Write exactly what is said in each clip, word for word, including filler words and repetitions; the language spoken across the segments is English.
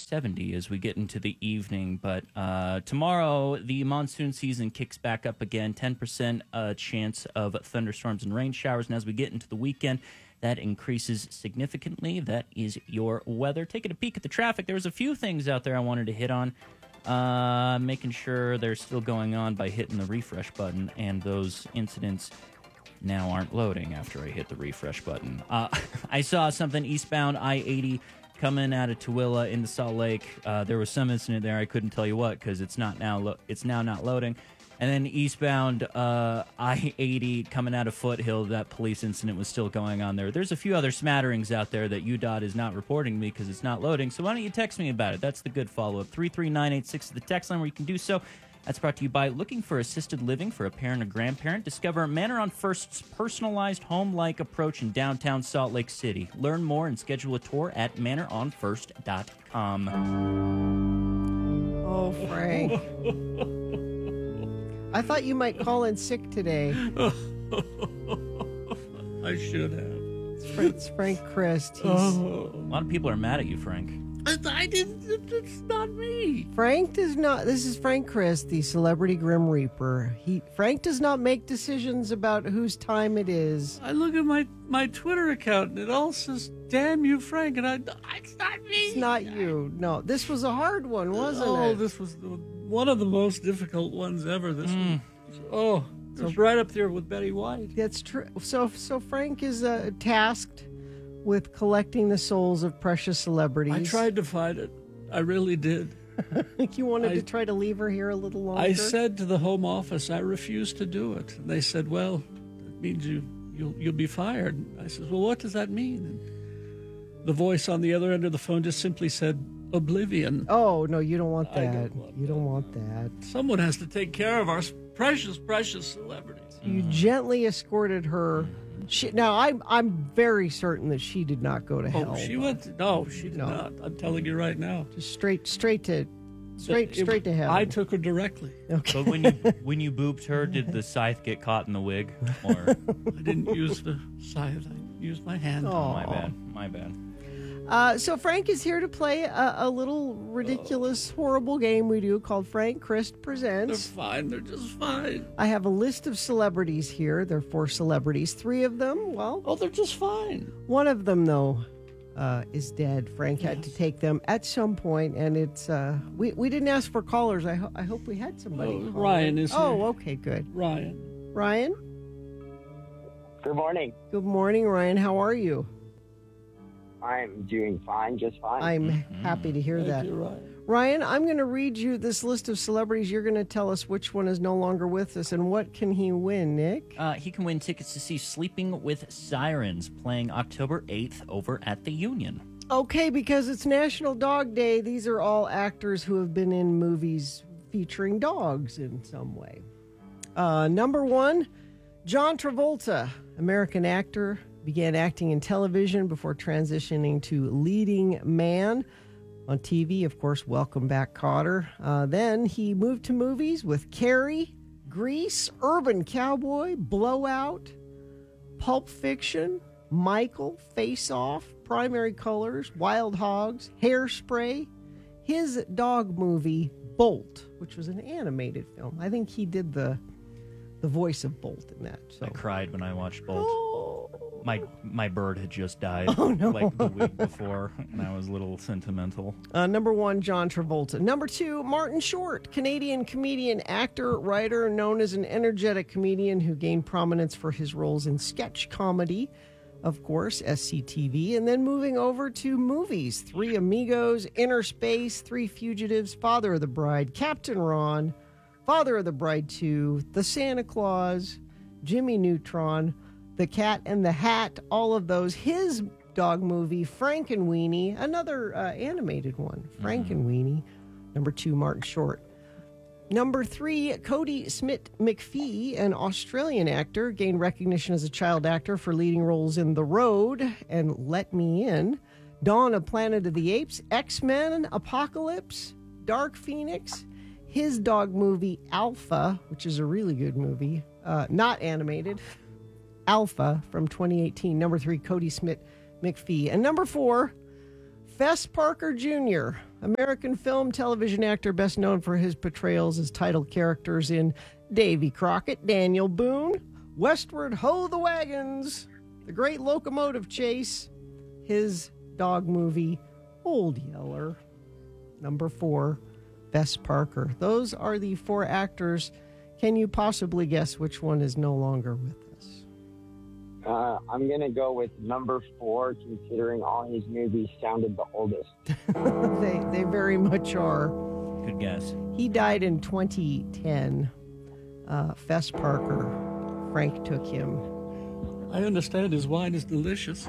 seventy as we get into the evening. But uh, tomorrow, the monsoon season kicks back up again. ten percent uh, chance of thunderstorms and rain showers. And as we get into the weekend, that increases significantly. That is your weather. Taking a peek at the traffic, there was a few things out there I wanted to hit on. Uh, making sure they're still going on by hitting the refresh button, and those incidents now aren't loading after I hit the refresh button. Uh, I saw something eastbound I eighty coming out of Tooele into Salt Lake. Uh, there was some incident there. I couldn't tell you what because it's not now. Lo- it's now not loading. And then eastbound uh, I eighty coming out of Foothill, that police incident was still going on there. There's a few other smatterings out there that U D O T is not reporting me because it's not loading. So why don't you text me about it? That's the good follow-up. three three nine eight six is the text line where you can do so. That's brought to you by looking for assisted living for a parent or grandparent. Discover Manor on First's personalized home-like approach in downtown Salt Lake City. Learn more and schedule a tour at manor on first dot com. Oh, Frank. I thought you might call in sick today. I should have. It's Frank, it's Frank Christ. He's, Oh. A lot of people are mad at you, Frank. I, I didn't. It's not me. Frank does not. This is Frank Christ, the celebrity Grim Reaper. He Frank does not make decisions about whose time it is. I look at my, my Twitter account and it all says, "Damn you, Frank," and I. It's not me. It's not you. No, this was a hard one, wasn't oh, it? this was the, one of the most difficult ones ever. This one. Oh, it was right up there with Betty White. That's true. So, so Frank is uh, tasked with collecting the souls of precious celebrities. I tried to find it. I really did. You wanted I- to try to leave her here a little longer? I said to the Home Office, I refuse to do it. And they said, well, it means you, you'll, you'll be fired. And I said, well, what does that mean? And the voice on the other end of the phone just simply said, oblivion. Oh, no, you don't want I that. don't want you don't want that. Someone has to take care of our precious, precious celebrities. You gently escorted her. She, now, I'm I'm very certain that she did not go to hell. Oh, she went. To, no, she did No. not. I'm telling you right now. Just straight, straight to, straight, It- straight to hell. I took her directly. Okay. But when you when you booped her, did the scythe get caught in the wig? Or I didn't use the scythe. I used my hand. Oh. my bad, my bad. Uh, so Frank is here to play a, a little ridiculous, horrible game we do called Frank Christ They're Presents. fine. They're just fine. I have a list of celebrities here. There are four celebrities. Three of them, well, Oh, they're just fine. one of them, though, uh, is dead. Frank had to take them at some point, and it's, uh, we, we didn't ask for callers. I, ho- I hope we had somebody. Oh, call. Ryan is Oh, here. okay, good. Ryan. Ryan? Good morning. Good morning, Ryan. How are you? I'm doing fine, just fine. I'm happy to hear Thank that. you, Ryan. Ryan, I'm going to read you this list of celebrities. You're going to tell us which one is no longer with us, and what can he win, Nick? Uh, he can win tickets to see Sleeping with Sirens playing October eighth over at the Union. Okay, because it's National Dog Day, these are all actors who have been in movies featuring dogs in some way. Uh, number one, John Travolta, American actor, began acting in television before transitioning to leading man on T V. Of course, Welcome Back, Kotter. Uh, then he moved to movies with Carrie, Grease, Urban Cowboy, Blowout, Pulp Fiction, Michael, Face Off, Primary Colors, Wild Hogs, Hairspray, his dog movie, Bolt, which was an animated film. I think he did the the voice of Bolt in that. So. I cried when I watched Bolt. Oh. My my bird had just died Oh, no. like the week before, and I was a little sentimental. Uh, number one, John Travolta. Number two, Martin Short, Canadian comedian, actor, writer, known as an energetic comedian who gained prominence for his roles in sketch comedy, of course, S C T V, and then moving over to movies. Three Amigos, Inner Space, Three Fugitives, Father of the Bride, Captain Ron, Father of the Bride two, The Santa Claus, Jimmy Neutron, The Cat and the Hat, all of those. His dog movie, Frankenweenie, another uh, animated one, Frankenweenie. Number two, Martin Short. Number three, Cody Smith McPhee, an Australian actor, gained recognition as a child actor for leading roles in The Road and Let Me In, Dawn of Planet of the Apes, X-Men, Apocalypse, Dark Phoenix, his dog movie, Alpha, which is a really good movie, uh, not animated, Alpha from twenty eighteen. Number three, Cody Smith McPhee. And number four, Fess Parker Junior American film, television actor best known for his portrayals as title characters in Davy Crockett, Daniel Boone, Westward Ho the Wagons, The Great Locomotive Chase, his dog movie, Old Yeller. Number four, Bess Parker. Those are the four actors. Can you possibly guess which one is no longer with us? Uh, I'm going to go with number four, considering all his movies sounded the oldest. they, they very much are. Good guess. He died in twenty ten. Uh, Fess Parker. Frank took him. I understand his wine is delicious.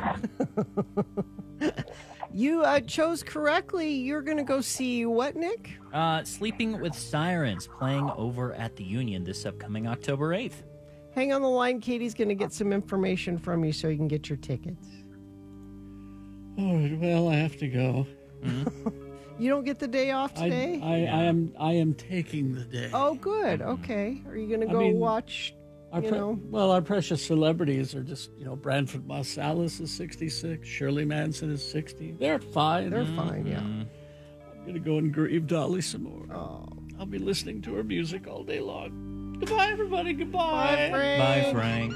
You uh, chose correctly. You're going to go see what, Nick? Uh, Sleeping with Sirens, playing over at the Union this upcoming October eighth. Hang on the line. Katie's going to get some information from you so you can get your tickets. All right, well, I have to go. Mm-hmm. You don't get the day off I, today? I, I am I am taking the day. Oh, good. Okay. Are you going to I go mean, watch, Our you pre- know? Well, our precious celebrities are just, you know, Branford Marsalis is sixty-six, Shirley Manson is sixty. They're fine. They're fine, yeah. I'm going to go and grieve Dolly some more. Oh. I'll be listening to her music all day long. Goodbye, everybody. Bye, Goodbye. Frank. Bye, Frank.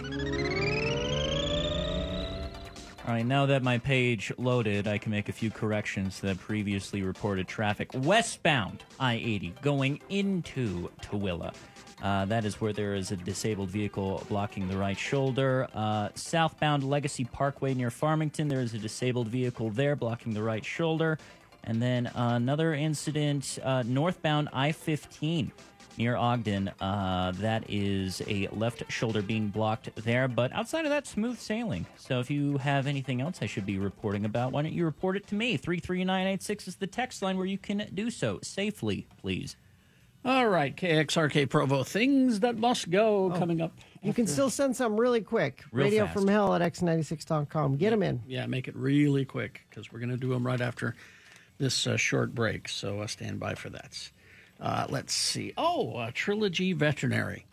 All right, now that my page loaded, I can make a few corrections to that previously reported traffic. Westbound I eighty going into Tooele. Uh, that is where there is a disabled vehicle blocking the right shoulder. Uh, southbound Legacy Parkway near Farmington, there is a disabled vehicle there blocking the right shoulder. And then uh, another incident, uh, northbound I fifteen near Ogden. Uh, that is a left shoulder being blocked there. But outside of that, smooth sailing. So if you have anything else I should be reporting about, why don't you report it to me? three three nine eight six is the text line where you can do so safely, please. All right, K X R K Provo, things that must go coming up. You can still send some really quick. Real Radio fast. from Hell at x ninety-six dot com. Get them in. Yeah, make it really quick because we're going to do them right after this uh, short break. So uh, stand by for that. Uh, let's see. Oh, uh, Trilogy Veterinary.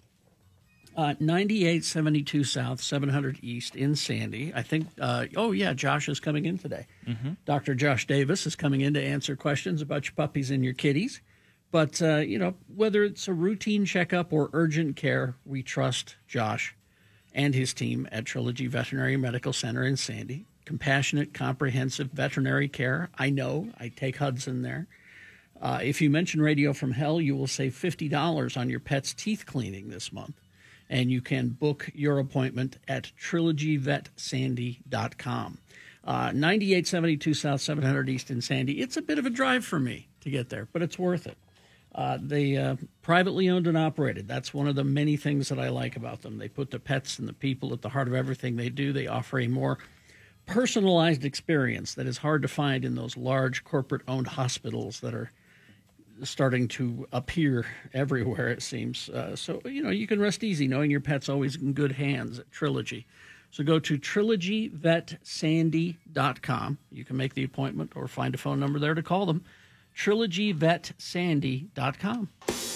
Uh, ninety-eight seventy-two South, seven hundred East in Sandy. I think, uh, oh, yeah, Josh is coming in today. Mm-hmm. Doctor Josh Davis is coming in to answer questions about your puppies and your kitties. But, uh, you know, whether it's a routine checkup or urgent care, we trust Josh and his team at Trilogy Veterinary Medical Center in Sandy. Compassionate, comprehensive veterinary care. I know. I take Hudson there. Uh, if you mention Radio from Hell, you will save fifty dollars on your pet's teeth cleaning this month. And you can book your appointment at trilogy vet sandy dot com. Uh, ninety-eight seventy-two South, seven hundred East in Sandy. It's a bit of a drive for me to get there, but it's worth it. Uh, they uh, privately owned and operated. That's one of the many things that I like about them. They put the pets and the people at the heart of everything they do. They offer a more personalized experience that is hard to find in those large corporate-owned hospitals that are starting to appear everywhere, it seems. Uh, so, you know, you can rest easy knowing your pet's always in good hands at Trilogy. So go to trilogy vet sandy dot com. You can make the appointment or find a phone number there to call them. trilogy vet sandy dot com.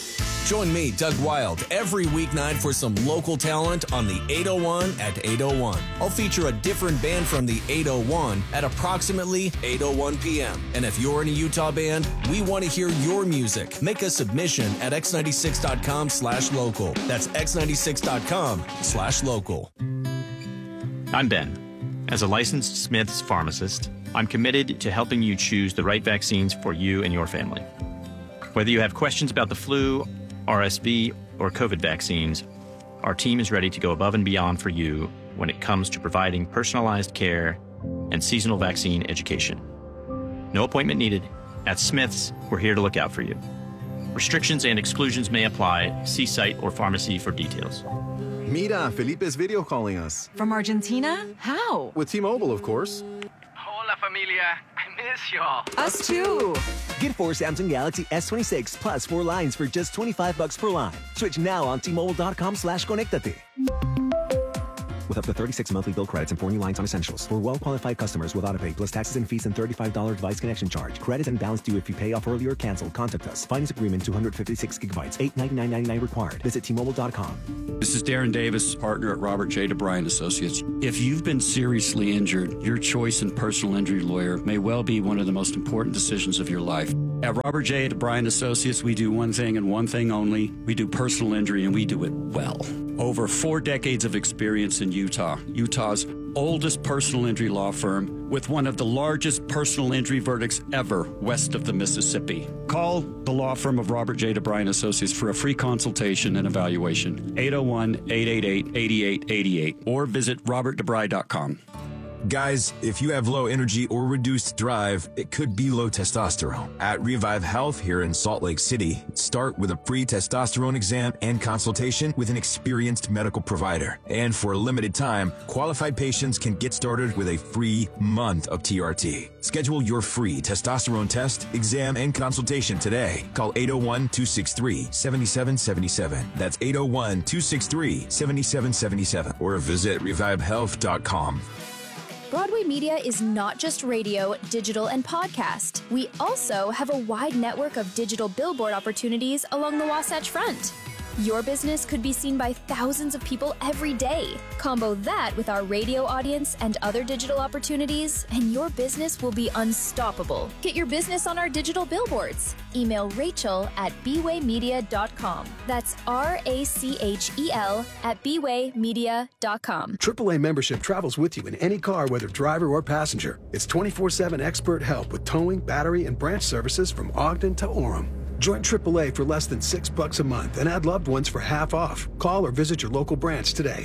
Join me, Doug Wild, every weeknight for some local talent on the eight oh one at eight oh one. I'll feature a different band from the eight oh one at approximately eight oh one p.m. And if you're in a Utah band, we want to hear your music. Make a submission at x ninety-six dot com slash local. That's x ninety-six dot com slash local. I'm Ben. As a licensed Smith's pharmacist, I'm committed to helping you choose the right vaccines for you and your family. Whether you have questions about the flu, R S V, or COVID vaccines, our team is ready to go above and beyond for you when it comes to providing personalized care and seasonal vaccine education. No appointment needed. At Smith's, we're here to look out for you. Restrictions and exclusions may apply. See site or pharmacy for details. Mira, Felipe's video calling us. From Argentina? How? With T-Mobile, of course. Hola, familia. I miss y'all. Us too. Get four Samsung Galaxy S twenty-six plus four lines for just twenty-five bucks per line. Switch now on T-Mobile.com slash Conectate. With up to thirty-six monthly bill credits and four new lines on essentials. For well-qualified customers with autopay plus taxes and fees and thirty-five dollars device connection charge. Credit and balance due if you pay off early or cancel. Contact us. Finance agreement two hundred fifty-six gigabytes. eight ninety-nine ninety-nine required. Visit T Mobile dot com. This is Darren Davis, partner at Robert J. DeBryan Associates. If you've been seriously injured, your choice in personal injury lawyer may well be one of the most important decisions of your life. At Robert J. DeBryan Associates, we do one thing and one thing only. We do personal injury, and we do it well. Over four decades of experience in Utah, Utah's oldest personal injury law firm with one of the largest personal injury verdicts ever west of the Mississippi. Call the law firm of Robert J. DeBryan Associates for a free consultation and evaluation. eight oh one, eight eight eight, eight eight eight eight or visit robert debry dot com. Guys, if you have low energy or reduced drive, it could be low testosterone. At Revive Health here in Salt Lake City, start with a free testosterone exam and consultation with an experienced medical provider. And for a limited time, qualified patients can get started with a free month of T R T. Schedule your free testosterone test, exam, and consultation today. Call eight oh one, two six three, seven seven seven seven. That's eight oh one, two six three, seven seven seven seven. Or visit revive health dot com. Broadway Media is not just radio, digital, and podcast. We also have a wide network of digital billboard opportunities along the Wasatch Front. Your business could be seen by thousands of people every day. Combo that with our radio audience and other digital opportunities, and your business will be unstoppable. Get your business on our digital billboards. Email Rachel at b way media dot com. That's R A C H E L at b way media dot com. triple A membership travels with you in any car, whether driver or passenger. It's twenty-four seven expert help with towing, battery, and branch services from Ogden to Orem. Join triple A for less than six bucks a month and add loved ones for half off. Call or visit your local branch today.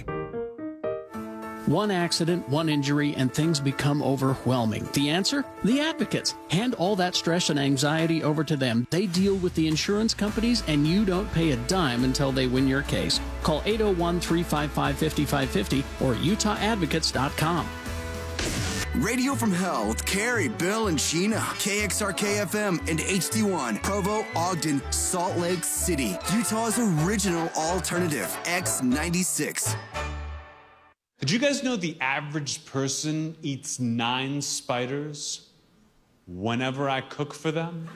One accident, one injury, and things become overwhelming. The answer? The Advocates. Hand all that stress and anxiety over to them. They deal with the insurance companies, and you don't pay a dime until they win your case. Call eight oh one, three five five, five five five zero or utah advocates dot com. Radio from Hell with Carrie, Bill, and Sheena. K X R K F M and H D one. Provo, Ogden, Salt Lake City. Utah's original alternative. X ninety-six. Did you guys know the average person eats nine spiders whenever I cook for them?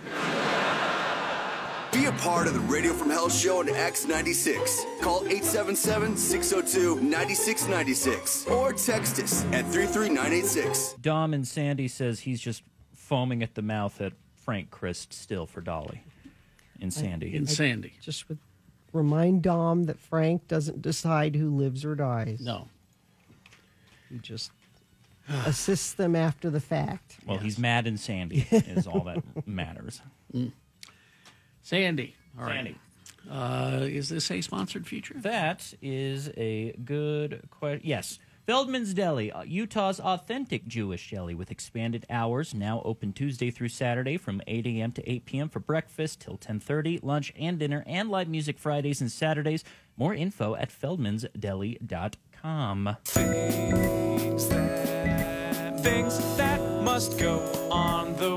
Be a part of the Radio from Hell show on X ninety-six. Call eight seven seven, six oh two, nine six nine six or text us at three three nine eight six. Dom and Sandy says he's just foaming at the mouth at Frank Christ still for Dolly. In Sandy. In Sandy. Just would remind Dom that Frank doesn't decide who lives or dies. No. He just assists them after the fact. Well, yes. He's mad in Sandy is all that matters. Mm. Sandy. All right. Sandy. Uh, is this a sponsored feature? That is a good question. Yes. Feldman's Deli, uh, Utah's authentic Jewish deli with expanded hours, now open Tuesday through Saturday from eight a.m. to eight p.m. for breakfast till ten thirty, lunch and dinner, and live music Fridays and Saturdays. More info at feldmans deli dot com. Things that, things that must go on the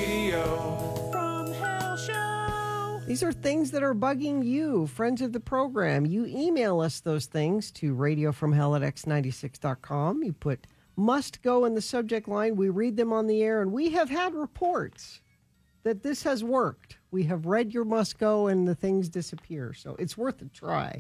radio. From Hell Show. These are things that are bugging you, friends of the program. You email us those things to radio from hell at x ninety-six dot com. You put must go in the subject line. We read them on the air, and we have had reports that this has worked. We have read your must go, and the things disappear. So it's worth a try.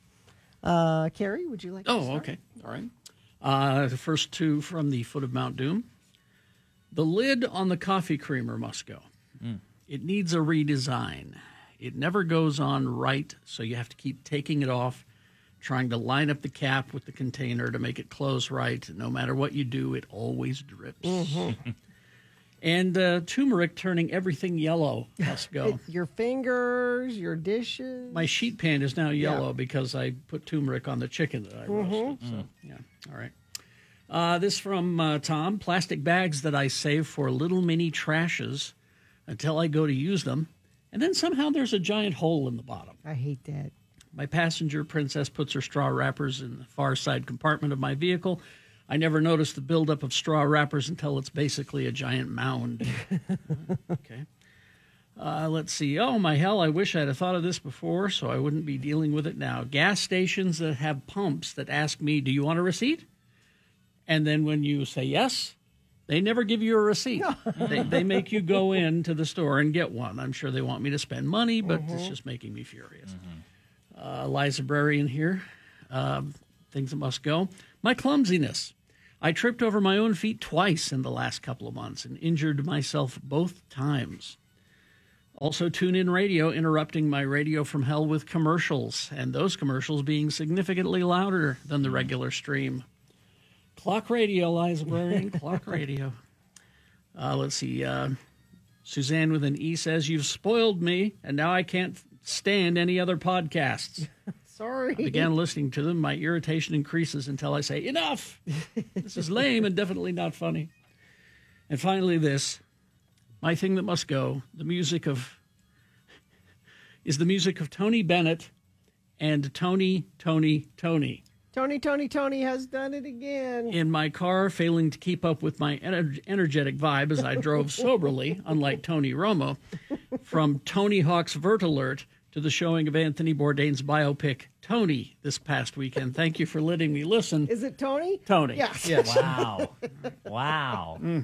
Uh, Carrie, would you like to Oh, start? okay. All right. Uh, the first two from the foot of Mount Doom. The lid on the coffee creamer must go. Mm. It needs a redesign. It never goes on right, so you have to keep taking it off, trying to line up the cap with the container to make it close right. No matter what you do, it always drips. Mm-hmm. And uh, turmeric turning everything yellow must go. It, your fingers, your dishes. My sheet pan is now yellow Yeah. because I put turmeric on the chicken that I roasted. Mhm. So, yeah, all right. Uh, this from uh, Tom. Plastic bags that I save for little mini trashes until I go to use them, and then somehow there's a giant hole in the bottom. I hate that. My passenger princess puts her straw wrappers in the far side compartment of my vehicle. I never noticed the buildup of straw wrappers until it's basically a giant mound. uh, okay. Uh, let's see. Oh, my hell, I wish I'd have thought of this before so I wouldn't be dealing with it now. Gas stations that have pumps that ask me, do you want a receipt? And then when you say yes, they never give you a receipt. they, they make you go in to the store and get one. I'm sure they want me to spend money, but Mm-hmm. it's just making me furious. Uh, Liza Brary in here. Um, things that must go. My clumsiness. I tripped over my own feet twice in the last couple of months and injured myself both times. Also, TuneIn Radio interrupting my radio from hell with commercials, and those commercials being significantly louder than the regular stream. Clock radio, Liza Brarian, clock radio. Uh, let's see. Uh, Suzanne with an E says, "You've spoiled me, and now I can't stand any other podcasts." Sorry. I began listening to them. My irritation increases until I say, "Enough! This is lame and definitely not funny." And finally, this. My thing that must go, the music of, is the music of Tony Bennett and Tony, Tony, Tony. Tony, Tony, Tony has done it again. In my car, failing to keep up with my ener- energetic vibe as I drove soberly, unlike Tony Romo, from Tony Hawk's Vert Alert to the showing of Anthony Bourdain's biopic, Tony, this past weekend. Thank you for letting me listen. Is it Tony? Tony. Yeah. Yes. Wow. Wow. Mm.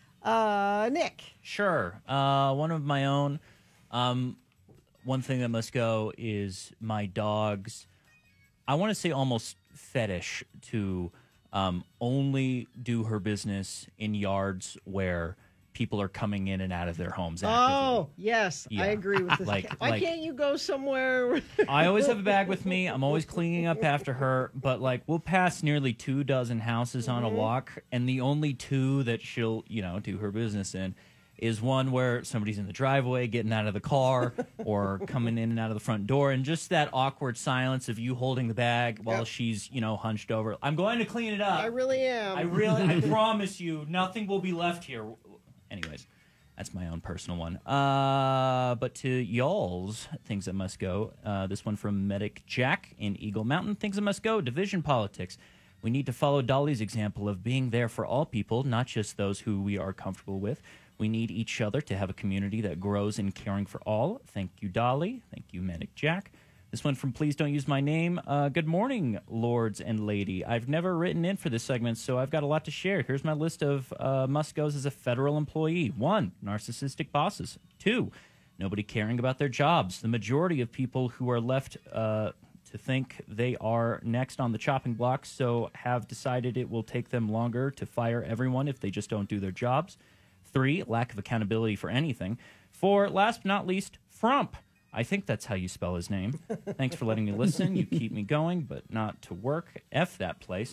Uh, Nick. Sure. Uh, one of my own. Um, one thing that must go is my dog's, I want to say almost fetish to um, only do her business in yards where people are coming in and out of their homes actively. Oh, yes. Yeah. I agree with this. Like- Why like- can't you go somewhere? I always have a bag with me. I'm always cleaning up after her. But, like, we'll pass nearly two dozen houses on a Mhm. walk, and the only two that she'll, you know, do her business in is one where somebody's in the driveway getting out of the car or coming in and out of the front door, and just that awkward silence of you holding the bag while Yep. she's, you know, hunched over. I'm going to clean it up. I really am. I really, I promise you, nothing will be left here. Anyways, that's my own personal one. Uh, but to y'all's things that must go, uh, this one from Medic Jack in Eagle Mountain. Things that must go, division politics. We need to follow Dolly's example of being there for all people, not just those who we are comfortable with. We need each other to have a community that grows in caring for all. Thank you, Dolly. Thank you, Medic Jack. This one from Please Don't Use My Name. Uh, good morning, lords and lady. I've never written in for this segment, so I've got a lot to share. Here's my list of uh, must-goes as a federal employee. One, narcissistic bosses. Two, nobody caring about their jobs. The majority of people who are left uh, to think they are next on the chopping block, so have decided it will take them longer to fire everyone if they just don't do their jobs. Three, lack of accountability for anything. Four, last but not least, frump. I think that's how you spell his name. Thanks for letting me listen. You keep me going, but not to work. F that place.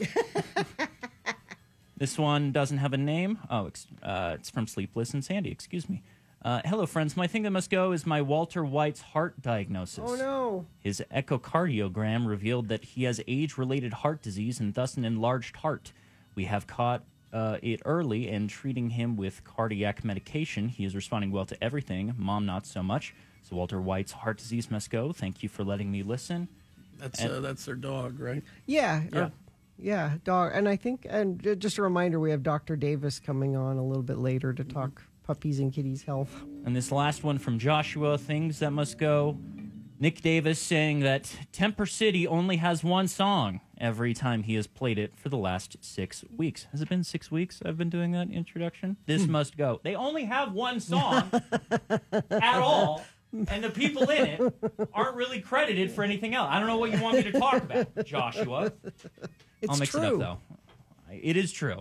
This one doesn't have a name. Oh, ex- uh, it's from Sleepless and Sandy. Excuse me. Uh, hello, friends. My thing that must go is my Walter White's heart diagnosis. Oh, no. His echocardiogram revealed that he has age-related heart disease and thus an enlarged heart. We have caught uh, it early and treating him with cardiac medication. He is responding well to everything. Mom, not so much. So Walter White's heart disease must go. Thank you for letting me listen. That's And- uh, that's their dog, right? Yeah. Yeah. or- yeah, dog. And I think, and ju- just a reminder, we have Doctor Davis coming on a little bit later to talk puppies and kitties' health. And this last one from Joshua, things that must go. Nick Davis saying that Temper City only has one song every time he has played it for the last six weeks. Has it been six weeks I've been doing that introduction? This must go. They only have one song at all, and the people in it aren't really credited for anything else. I don't know what you want me to talk about, Joshua. It's I'll mix it true. up, though. It is true.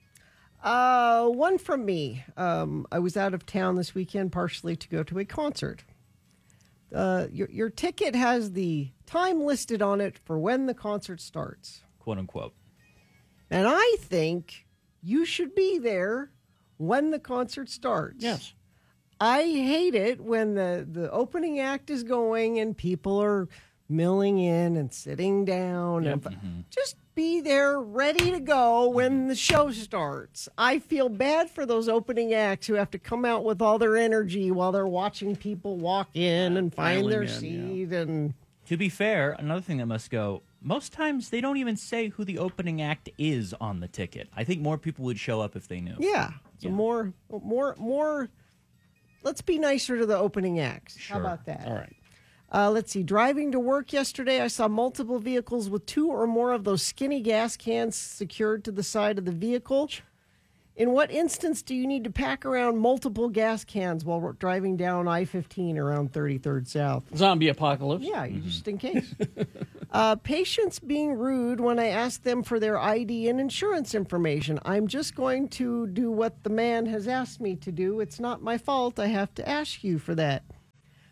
Uh, one from me. Um, I was out of town this weekend, partially to go to a concert. Uh, your your ticket has the time listed on it for when the concert starts, Quote unquote. and I think you should be there when the concert starts. Yes. I hate it when the, the opening act is going and people are milling in and sitting down. Yep. And just be there ready to go when the show starts. I feel bad for those opening acts who have to come out with all their energy while they're watching people walk in and find filing their in, seat. And To be fair, another thing that must go, most times they don't even say who the opening act is on the ticket. I think more people would show up if they knew. yeah, so more, more, more. Let's be nicer to the opening acts. How Sure. about that? All right. Uh, let's see. Driving to work yesterday, I saw multiple vehicles with two or more of those skinny gas cans secured to the side of the vehicle. In what instance do you need to pack around multiple gas cans while we're driving down I fifteen around thirty-third South? Zombie apocalypse. Yeah, you just in case. uh, patients being rude when I ask them for their I D and insurance information. I'm just going to do what the man has asked me to do. It's not my fault. I have to ask you for that.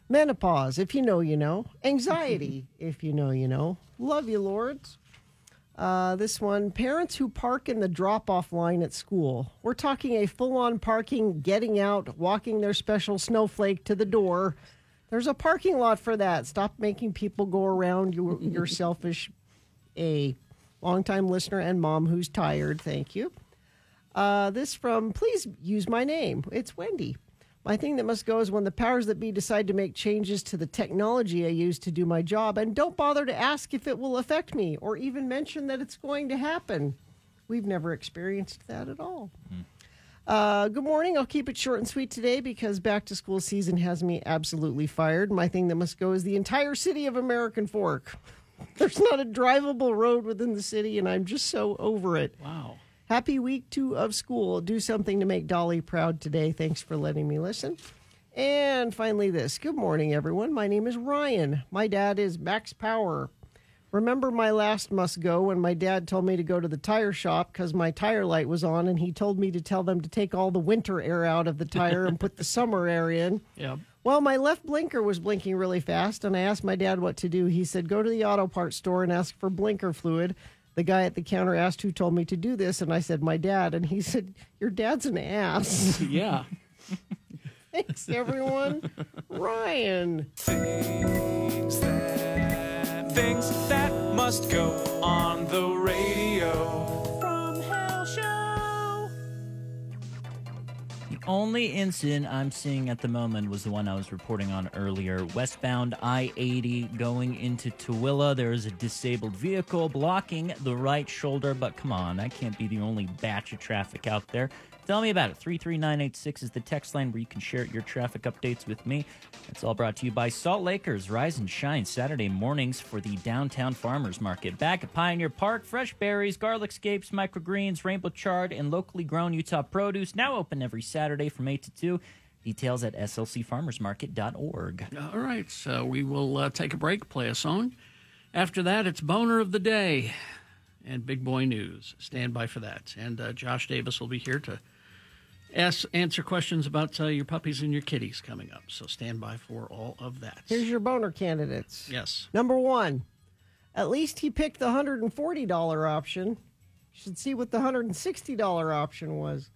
Menopause, if you know, you know. Anxiety, if you know, you know. Love you, Lords. Uh, this one, parents who park in the drop-off line at school. We're talking a full-on parking, getting out, walking their special snowflake to the door. There's a parking lot for that. Stop making people go around your, your selfish A. Longtime listener and mom who's tired. Thank you. Uh, this from, please use my name. It's Wendy. My thing that must go is when the powers that be decide to make changes to the technology I use to do my job and don't bother to ask if it will affect me or even mention that it's going to happen. We've never experienced that at all. Mm. Uh, good morning. I'll keep it short and sweet today because back to school season has me absolutely fired. My thing that must go is the entire city of American Fork. There's not a drivable road within the city, and I'm just so over it. Wow. Happy week two of school. Do something to make Dolly proud today. Thanks for letting me listen. And finally this. Good morning, everyone. My name is Ryan. My dad is Max Power. Remember my last must go when my dad told me to go to the tire shop because my tire light was on, and he told me to tell them to take all the winter air out of the tire and put the summer air in. Yeah. Well, my left blinker was blinking really fast, and I asked my dad what to do. He said, go to the auto parts store and ask for blinker fluid. The guy at the counter asked who told me to do this, and I said, my dad. And he said, your dad's an ass. Yeah. Thanks, everyone. Ryan. Things that, things that must go on the radio from Hell Show. The only incident I'm seeing at the moment was the one I was reporting on earlier. Westbound I eighty going into Tooele. There is a disabled vehicle blocking the right shoulder, but come on, that can't be the only batch of traffic out there. Tell me about it. three three nine eight six is the text line where you can share your traffic updates with me. It's all brought to you by Salt Lakers. Rise and shine Saturday mornings for the Downtown Farmers Market. Back at Pioneer Park, fresh berries, garlic scapes, microgreens, rainbow chard, and locally grown Utah produce. Now open every Saturday from eight to two. Details at s l c farmers market dot org. All right, so we will uh, take a break, play a song. After that, it's Boner of the Day and Big Boy News. Stand by for that. And uh, Josh Davis will be here to Ask, answer questions about uh, your puppies and your kitties coming up. So stand by for all of that. Here's your boner candidates. Yes. Number one, at least he picked the one hundred forty dollars option. You should see what the one hundred sixty dollars option was.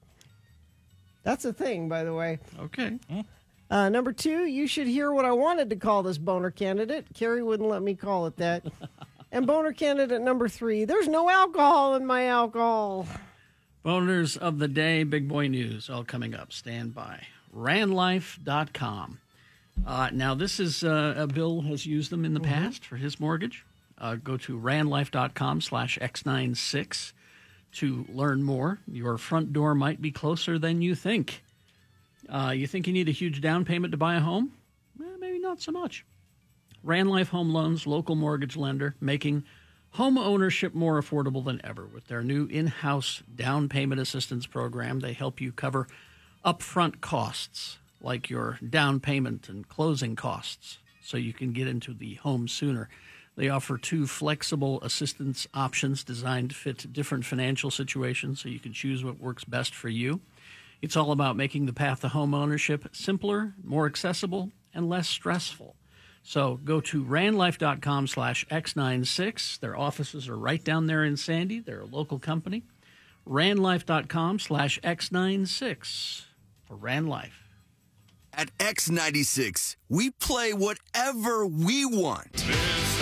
That's a thing, by the way. Okay. Uh, number two, you should hear what I wanted to call this boner candidate. Carrie wouldn't let me call it that. And boner candidate number three, there's no alcohol in my alcohol. Boners of the Day, Big Boy News, all coming up. Stand by. ran life dot com. Uh, now, this is, uh, Bill has used them in the mm-hmm. past for his mortgage. Uh, go to ran life dot com slash x ninety-six to learn more. Your front door might be closer than you think. Uh, you think you need a huge down payment to buy a home? Eh, maybe not so much. Ranlife Home Loans, local mortgage lender, making home ownership more affordable than ever. With their new in-house down payment assistance program, they help you cover upfront costs like your down payment and closing costs so you can get into the home sooner. They offer two flexible assistance options designed to fit different financial situations so you can choose what works best for you. It's all about making the path to home ownership simpler, more accessible, and less stressful. So go to ran life dot com slash x ninety-six. Their offices are right down there in Sandy. They're a local company. ran life dot com slash x ninety-six for RanLife. At X ninety-six, we play whatever we want. This